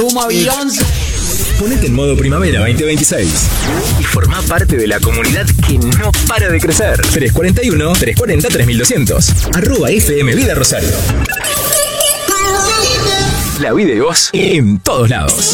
Ponete en modo primavera 2026 y formá parte de la comunidad que no para de crecer. 341-340-3200 @ FM Vida Rosario. La vida de vos en todos lados.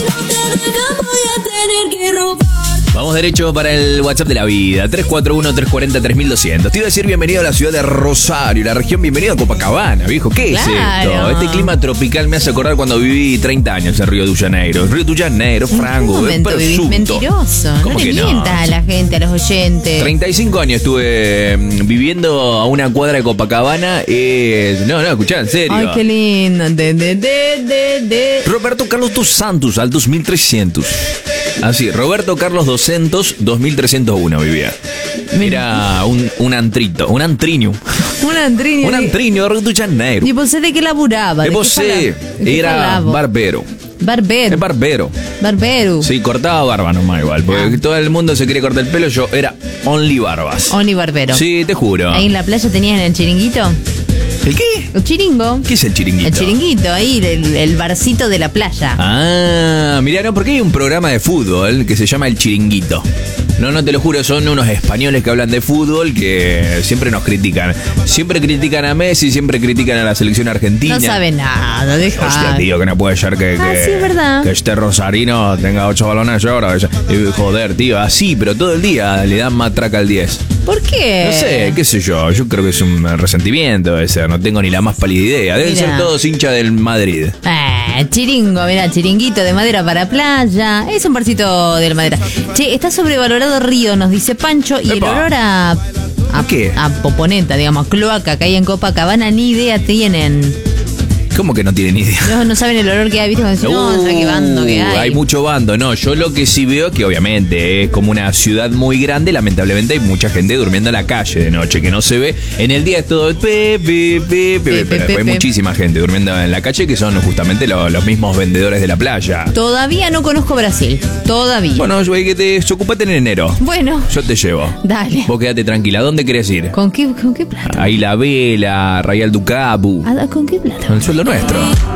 Vamos derecho para el WhatsApp de la vida, 341-340-3200. Te iba a decir bienvenido a la ciudad de Rosario, la región, bienvenido a Copacabana, viejo. ¿Qué es esto? Este clima tropical me hace acordar cuando viví 30 años en Río de Janeiro. Río de Janeiro, Franco, pero mentiroso. No le mientas a la gente, a los oyentes. 35 años estuve viviendo a una cuadra de Copacabana. No, escuchá, en serio. Ay, qué lindo. Roberto Carlos dos Santos, al 2300. Así, Roberto Carlos dos Santos, 2301 vivía. Era un antrito, un antriño. Un antriño. Un antriño de Río de Janeiro. ¿Y vos de qué laburaba? Era barbero. Barbero. Barbero. Barbero. Sí, cortaba barba nomás igual. Porque todo el mundo se quería cortar el pelo. Yo era only barbas. Only barbero. Sí, te juro. Ahí en la playa tenían el chiringuito. ¿El qué? El chiringo. ¿Qué es el chiringuito? El chiringuito, ahí, el barcito de la playa. Ah, mirá, no, porque hay un programa de fútbol que se llama El Chiringuito. No, te lo juro, son unos españoles que hablan de fútbol que siempre nos critican. Siempre critican a Messi, siempre critican a la selección argentina. No sabe nada, deja. Hostia, tío, que no puede ser que sí, es verdad. Que este rosarino tenga 8 balones de oro. Joder, tío, así, pero todo el día le dan matraca al 10. ¿Por qué? No sé, qué sé yo. Yo creo que es un resentimiento debe ser. No tengo ni la más pálida idea. Deben ser todos hinchas del Madrid. Chiringo, mirá, chiringuito de madera para playa. Es un barcito de la madera. Che, está sobrevalorado Río, nos dice Pancho. Y el olor ¿A qué? A poponeta, digamos, cloaca que hay en Copacabana, ni idea tienen. ¿Cómo que no tienen idea? No saben el olor que hay, ¿viste? Cuando dicen, no, ¿sabes qué bando que hay? Hay mucho bando, no. Yo lo que sí veo que obviamente es como una ciudad muy grande, lamentablemente hay mucha gente durmiendo en la calle de noche, que no se ve. En el día es todo pero hay muchísima gente durmiendo en la calle que son justamente los mismos vendedores de la playa. Todavía no conozco Brasil, todavía. Bueno, ocupate en enero. Bueno. Yo te llevo. Dale. Vos quedate tranquila. ¿Dónde querés ir? ¿Con qué plata? Ahí la Vela, Rayal Ducabu. ¿Con qué plata? El sueldo nuestro.